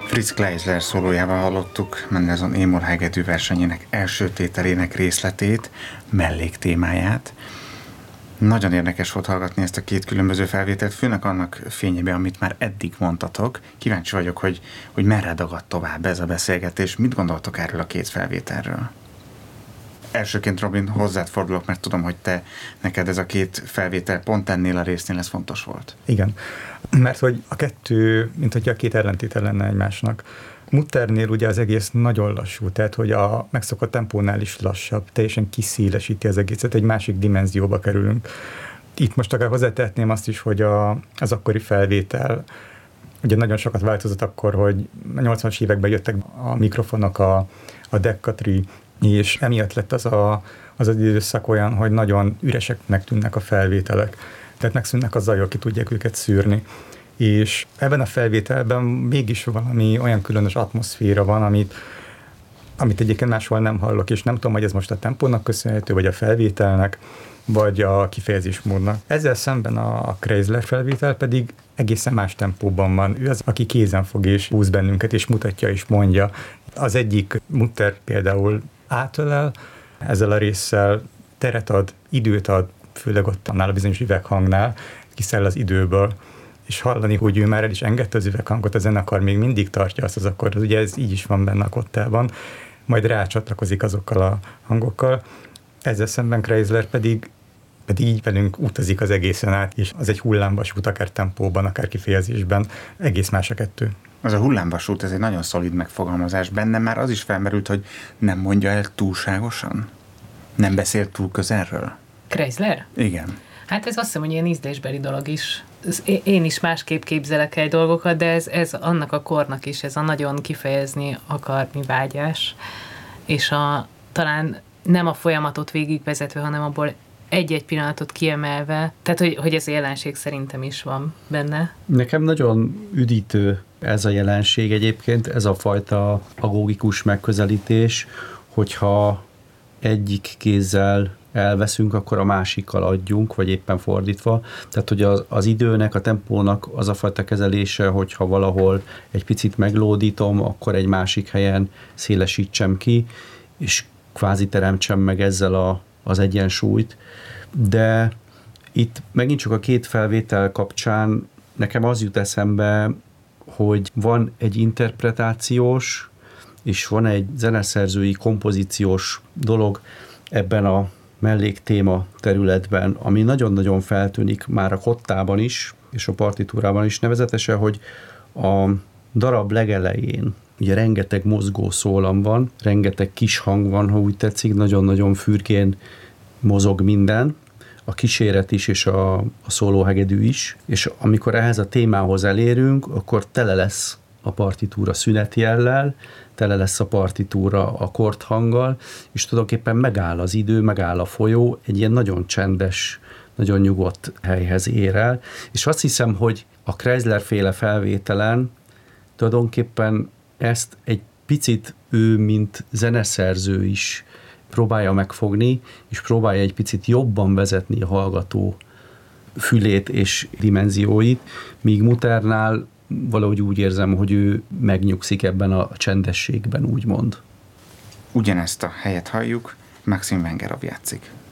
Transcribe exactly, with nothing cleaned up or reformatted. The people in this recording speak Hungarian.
Fritz Kleisler szólójával hallottuk Mendelssohn Émol hegedű versenyének első tételének részletét, melléktémáját. Nagyon érdekes volt hallgatni ezt a két különböző felvételt, főleg annak fényében, amit már eddig mondtatok. Kíváncsi vagyok, hogy, hogy merre dagad tovább ez a beszélgetés. Mit gondoltok erről a két felvételről? Elsőként, Robin, hozzád fordulok, mert tudom, hogy te, neked ez a két felvétel pont ennél a résznél ez fontos volt. Igen, mert hogy a kettő, mint hogy a két ellentéte lenne egymásnak. Mutternél ugye az egész nagyon lassú, tehát hogy a megszokott tempónál is lassabb, teljesen kiszélesíti az egészet, egy másik dimenzióba kerülünk. Itt most akár hozzátehetném azt is, hogy a, az akkori felvétel, ugye nagyon sokat változott akkor, hogy a nyolcvanas években jöttek a mikrofonok, a, a Dekkatri, és emiatt lett az, a, az az időszak olyan, hogy nagyon üreseknek tűnnek a felvételek. Tehát megszűnnek a zajok, ki tudják őket szűrni. És ebben a felvételben mégis valami olyan különös atmoszféra van, amit, amit egyébként máshol nem hallok, és nem tudom, hogy ez most a tempónak köszönhető, vagy a felvételnek, vagy a kifejezésmódnak. Ezzel szemben a, a Kreisler felvétel pedig egészen más tempóban van. Ő az, aki kézen fog és húz bennünket, és mutatja és mondja. Az egyik Mutter például átölel, ezzel a résszel teret ad, időt ad, főleg ott annál a bizonyos üveghangnál, kiszáll az időből, és hallani, hogy ő már el is engedte az üveghangot, a zenekar még mindig tartja azt az akkordot, ugye ez így is van benne a kottában, majd rácsatlakozik azokkal a hangokkal. Ezzel szemben Kreisler pedig, pedig így velünk utazik az egészen át, és az egy hullámvasút, akár tempóban, akár kifejezésben, egész más a kettő. Az a hullámvasút, ez egy nagyon szolid megfogalmazás. Bennem már az is felmerült, hogy nem mondja el túlságosan? Nem beszél túl közelről? Kreisler? Igen. Hát ez azt hiszem, hogy ilyen ízlésbeli dolog is. Én is másképp képzelek el dolgokat, de ez, ez annak a kornak is, ez a nagyon kifejezni akarni vágyás, és a, talán nem a folyamatot végigvezetve, hanem abból egy-egy pillanatot kiemelve, tehát hogy, hogy ez a jelenség szerintem is van benne. Nekem nagyon üdítő ez a jelenség egyébként, ez a fajta agógikus megközelítés, hogyha egyik kézzel elveszünk, akkor a másikkal adjunk, vagy éppen fordítva. Tehát, hogy az, az időnek, a tempónak az a fajta kezelése, hogyha valahol egy picit meglódítom, akkor egy másik helyen szélesítsem ki, és kvázi teremtsem meg ezzel a, az egyensúlyt. De itt megint csak a két felvétel kapcsán nekem az jut eszembe, hogy van egy interpretációs, és van egy zeneszerzői, kompozíciós dolog ebben a melléktéma területben, ami nagyon-nagyon feltűnik már a kottában is, és a partitúrában is, nevezetesen, hogy a darab legelején ugye rengeteg mozgó szólam van, rengeteg kis hang van, ha úgy tetszik, nagyon-nagyon fürgén mozog minden, a kíséret is, és a, a szólóhegedű is, és amikor ehhez a témához elérünk, akkor tele lesz a partitúra szünetjellel, tele lesz a partitúra akkorthanggal, és tulajdonképpen megáll az idő, megáll a folyó, egy ilyen nagyon csendes, nagyon nyugodt helyhez ér el, és azt hiszem, hogy a Kreisler-féle felvételen tulajdonképpen ezt egy picit ő, mint zeneszerző is próbálja megfogni, és próbálja egy picit jobban vezetni a hallgató fülét és dimenzióit, míg Mutternál valahogy úgy érzem, hogy ő megnyugszik ebben a csendességben, úgymond. Ugyanezt a helyet halljuk, Maxim Wengerov játszik.